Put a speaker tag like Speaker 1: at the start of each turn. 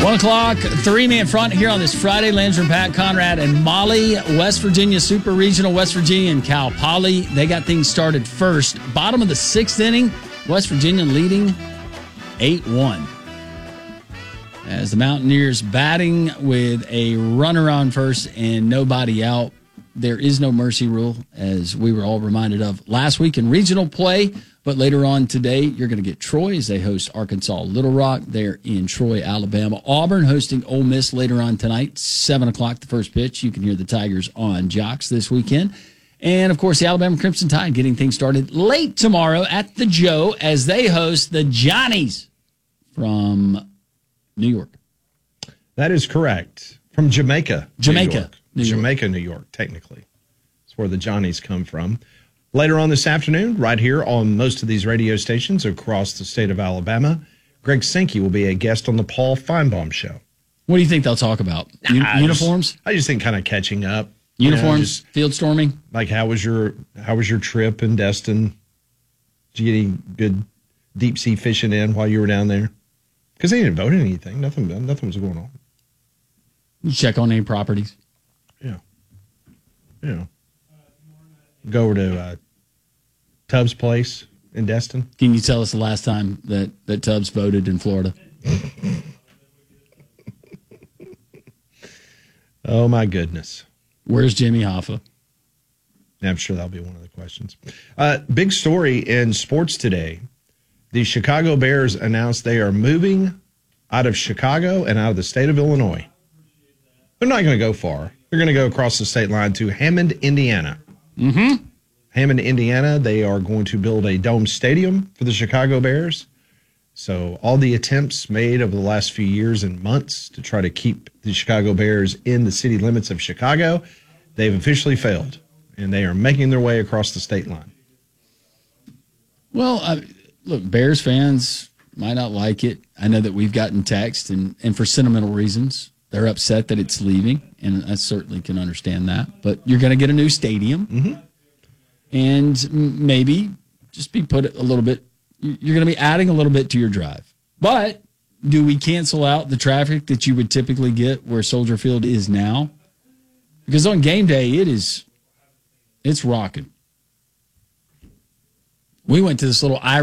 Speaker 1: 1 o'clock, three-man front here on this Friday. Landry, Pat Conrad, and Molly. West Virginia Super Regional, West Virginia and Cal Poly. They got things started first. Bottom of the sixth inning, West Virginia leading 8-1. As the Mountaineers batting with a runner on first and nobody out. There is no mercy rule, as we were all reminded of last week in regional play. But later on today, you're going to get Troy as they host Arkansas Little Rock. They're in Troy, Alabama. Auburn hosting Ole Miss later on tonight, 7 o'clock, the first pitch. You can hear the Tigers on Jocks this weekend. And, of course, the Alabama Crimson Tide getting things started late tomorrow at the Joe as they host the Johnnies from New York.
Speaker 2: That is correct. From Jamaica.
Speaker 1: Jamaica,
Speaker 2: New York, technically. That's where the Johnnies come from. Later on this afternoon, right here on most of these radio stations across the state of Alabama, Greg Sankey will be a guest on the Paul Feinbaum Show.
Speaker 1: What do you think they'll talk about? Uniforms?
Speaker 2: I just think kind of catching up.
Speaker 1: Uniforms, field storming.
Speaker 2: Like how was your trip in Destin? Did you get any good deep sea fishing in while you were down there? Because they didn't vote anything. Nothing was going on.
Speaker 1: You check on any properties.
Speaker 2: Yeah. Go over to Tubbs' place in Destin.
Speaker 1: Can you tell us the last time that Tubbs voted in Florida?
Speaker 2: Oh, my goodness.
Speaker 1: Where's Jimmy Hoffa?
Speaker 2: Yeah, I'm sure that'll be one of the questions. Big story in sports today. The Chicago Bears announced they are moving out of Chicago and out of the state of Illinois. They're not going to go far. They're going to go across the state line to Hammond, Indiana.
Speaker 1: Mm-hmm.
Speaker 2: Hammond, Indiana, they are going to build a dome stadium for the Chicago Bears. So all the attempts made over the last few years and months to try to keep the Chicago Bears in the city limits of Chicago, they've officially failed, and they are making their way across the state line.
Speaker 1: Well, look, Bears fans might not like it. I know that we've gotten text, and for sentimental reasons, they're upset that it's leaving, and I certainly can understand that. But you're going to get a new stadium, and maybe just be put a little bit. You're going to be adding a little bit to your drive. But do we cancel out the traffic that you would typically get where Soldier Field is now? Because on game day, it's rocking. We went to this little